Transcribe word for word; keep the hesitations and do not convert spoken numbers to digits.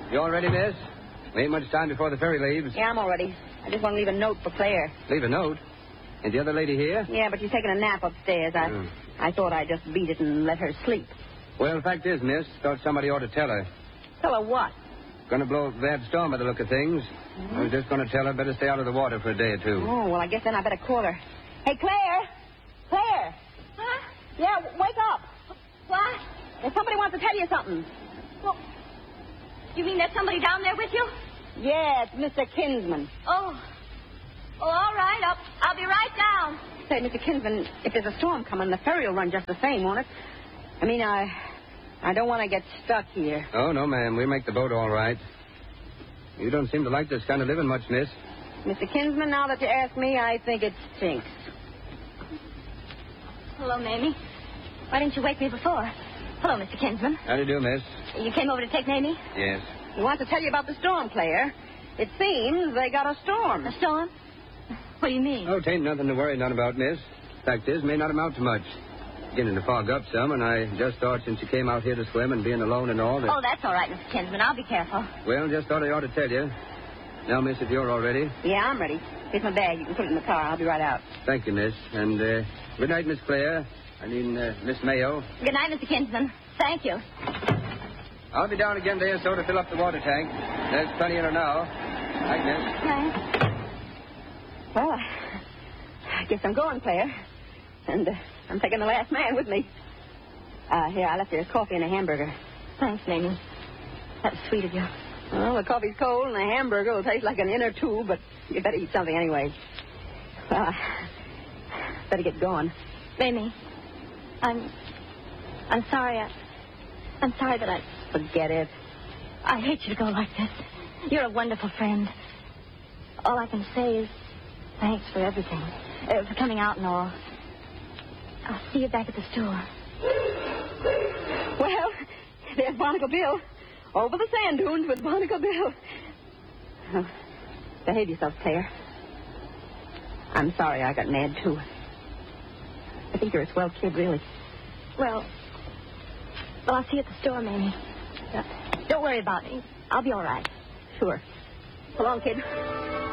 You all ready, miss? We ain't much time before the ferry leaves. Yeah, I'm all ready. I just want to leave a note for Claire. Leave a note? Is the other lady here? Yeah, but she's taking a nap upstairs. I Mm. I thought I'd just beat it and let her sleep. Well, the fact is, miss, thought somebody ought to tell her. Tell her what? Gonna blow a bad storm by the look of things. Mm-hmm. I was just gonna tell her better stay out of the water for a day or two. Oh, well, I guess then I better call her. Hey, Claire! Claire! Huh? Yeah, w- wake up. What? There's somebody wants to tell you something. Well, you mean there's somebody down there with you? Yeah, it's Mister Kinsman. Oh. Oh, all right. I'll, I'll be right down. Say, Mister Kinsman, if there's a storm coming, the ferry will run just the same, won't it? I mean, I... I don't want to get stuck here. Oh, no, ma'am. We'll make the boat all right. You don't seem to like this kind of living much, miss. Mister Kinsman, now that you ask me, I think it stinks. Hello, Mamie. Why didn't you wake me before? Hello, Mister Kinsman. How do you do, miss? You came over to take Mamie? Yes. He wants to tell you about the storm, Claire. It seems they got a storm. A storm? What do you mean? Oh, 'tain't nothing to worry none about, miss. Fact is, may not amount to much. Beginning to fog up some, and I just thought since you came out here to swim and being alone and all that... Oh, that's all right, Mister Kinsman. I'll be careful. Well, just thought I ought to tell you. Now, miss, if you're all ready. Yeah, I'm ready. Here's my bag. You can put it in the car. I'll be right out. Thank you, miss. And, uh, good night, Miss Claire. I mean, uh, Miss Mayo. Good night, Mister Kinsman. Thank you. I'll be down again there so to fill up the water tank. There's plenty in her now. I guess. Thanks. Well, I, I guess I'm going, Claire. And uh, I'm taking the last man with me. Uh, here, I left you a coffee and a hamburger. Thanks, Mamie. That was sweet of you. Well, the coffee's cold and the hamburger will taste like an inner tube, but you better eat something anyway. Well, I better get going. Mamie, I'm... I'm sorry. I, I'm sorry that I... Forget it. I hate you to go like this. You're a wonderful friend. All I can say is thanks for everything. Uh, for coming out and all. I'll see you back at the store. Well, there's Barnacle Bill. Over the sand dunes with Barnacle Bill. Oh, behave yourself, Claire. I'm sorry I got mad, too. I think you're a swell kid, really. Well, well, I'll see you at the store, Mamie. Uh, don't worry about me. I'll be all right. Sure. So long, kid.